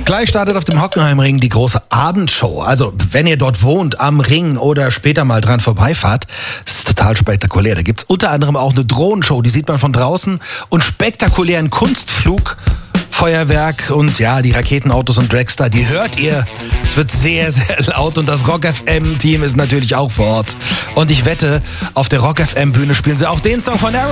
Gleich startet auf dem Hockenheimring die große Abendshow. Also, wenn ihr dort wohnt, am Ring oder später mal dran vorbeifahrt, das ist total spektakulär. Da gibt's unter anderem auch eine Drohnenshow, die sieht man von draußen, und spektakulären Kunstflug, Feuerwerk und ja, die Raketenautos und Dragster, die hört ihr. Es wird sehr, sehr laut und das Rock FM Team ist natürlich auch vor Ort. Und ich wette, auf der Rock FM Bühne spielen sie auch den Song von Aerosmith.